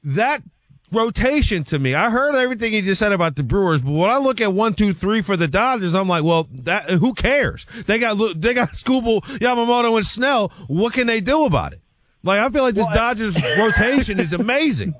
that rotation to me, I heard everything he just said about the Brewers, but when I look at 1, 2, 3 for the Dodgers, I'm like, well, who cares? They got Skubal, Yamamoto, and Snell. What can they do about it? Like, I feel like this Dodgers rotation is amazing.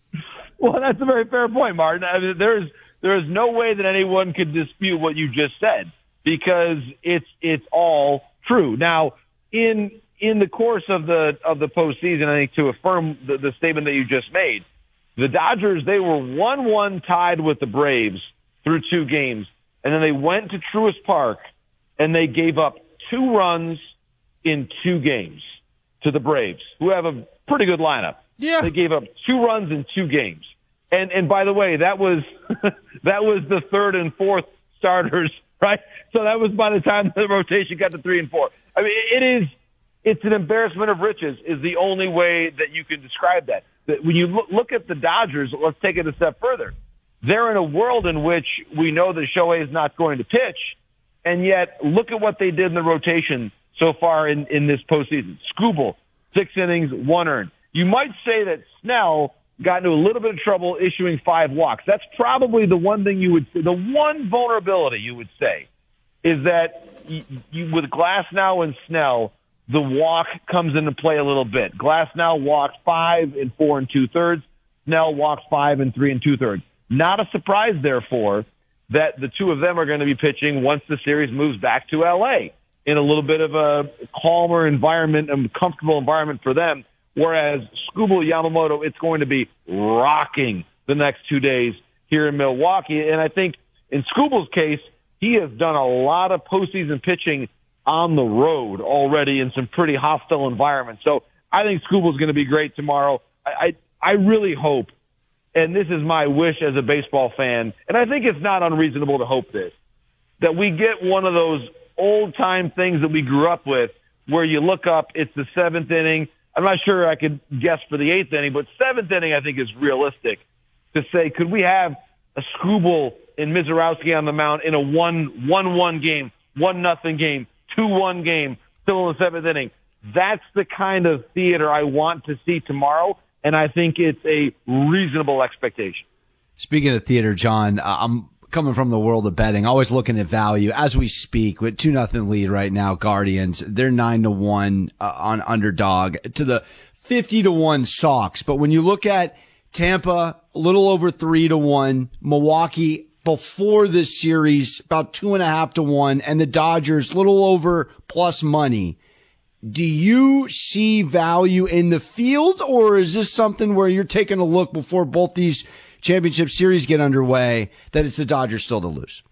Well, that's a very fair point, Martin. I mean, there is no way that anyone could dispute what you just said, because it's all true. Now, in the course of the postseason, I think to affirm the statement that you just made, the Dodgers, they were 1-1 tied with the Braves through 2 games, and then they went to Truist Park and they gave up 2 runs in 2 games to the Braves, who have a pretty good lineup. Yeah. They gave up 2 runs in 2 games. And by the way, that was that was the 3rd and 4th starters, right? So that was by the time the rotation got to 3 and 4. I mean, it's an embarrassment of riches is the only way that you can describe that. When you look at the Dodgers, let's take it a step further. They're in a world in which we know that Shohei is not going to pitch, and yet look at what they did in the rotation so far in this postseason. Skubal, 6 innings, 1 earned. You might say that Snell got into a little bit of trouble issuing 5 walks. That's probably the one thing you would say, the one vulnerability you would say is that you with Glasnow and Snell, the walk comes into play a little bit. Glasnow walked 5 and 4 2/3. Snell walks 5 and 3 2/3. Not a surprise, therefore, that the 2 of them are going to be pitching once the series moves back to L.A. in a little bit of a calmer environment, a comfortable environment for them. Whereas Skubal, Yamamoto, it's going to be rocking the next 2 days here in Milwaukee. And I think in Skubal's case, he has done a lot of postseason pitching on the road already in some pretty hostile environments. So I think Skubal's going to be great tomorrow. I really hope, and this is my wish as a baseball fan, and I think it's not unreasonable to hope this, that we get one of those old-time things that we grew up with where you look up, it's the 7th inning. I'm not sure I could guess for the 8th inning, but 7th inning I think is realistic to say, could we have a Skubal and Mizorowski on the mound in a 1-1 game, 1-0 game, 2-1 game, still in the 7th inning? That's the kind of theater I want to see tomorrow, and I think it's a reasonable expectation. Speaking of theater, John, I'm coming from the world of betting, always looking at value as we speak with 2-0 lead right now. Guardians, they're 9-1 on underdog to the 50-1 Sox. But when you look at Tampa, a little over 3-1, Milwaukee before this series, about 2.5-1, and the Dodgers, little over plus money. Do you see value in the field, or is this something where you're taking a look before both these championship series get underway that it's the Dodgers still to lose?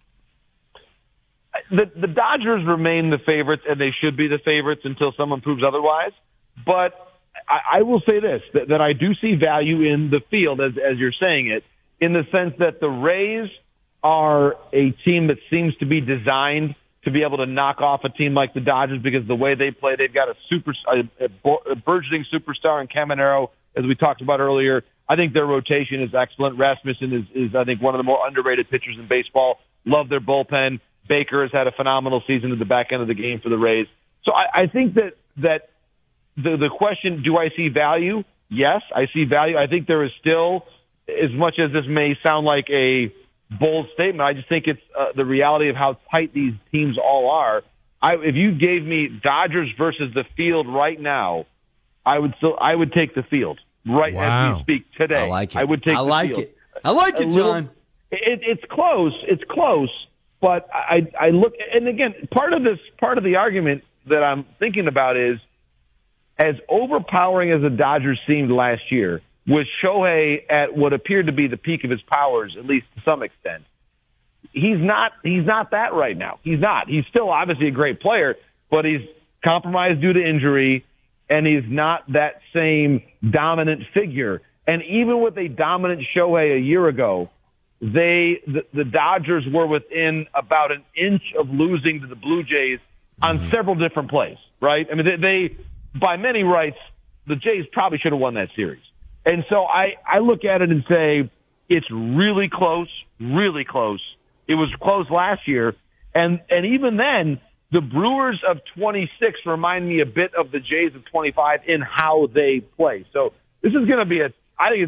The Dodgers remain the favorites, and they should be the favorites until someone proves otherwise. But I will say this, that I do see value in the field, as you're saying it, in the sense that the Rays are a team that seems to be designed to be able to knock off a team like the Dodgers because the way they play, they've got a burgeoning superstar in Caminero, as we talked about earlier. I think their rotation is excellent. Rasmussen is I think, one of the more underrated pitchers in baseball. Love their bullpen. Baker has had a phenomenal season at the back end of the game for the Rays. So I think that the question, do I see value? Yes, I see value. I think there is still, as much as this may sound like a bold statement, I just think it's the reality of how tight these teams all are. If you gave me Dodgers versus the field right now, I would take the field right as we speak today. I like it. I would take the field. It. I like it, John. It's close. It's close. But I look, and again, part of the argument that I'm thinking about is, as overpowering as the Dodgers seemed last year, with Shohei at what appeared to be the peak of his powers, at least to some extent, he's not that right now. He's not. He's still obviously a great player, but he's compromised due to injury, and he's not that same dominant figure. And even with a dominant Shohei a year ago, the Dodgers were within about an inch of losing to the Blue Jays on several different plays, right? I mean, they by many rights, the Jays probably should have won that series. And so I look at it and say, it's really close, really close. It was close last year. And even then, the Brewers of 26 remind me a bit of the Jays of 25 in how they play. So this is going to be I think it's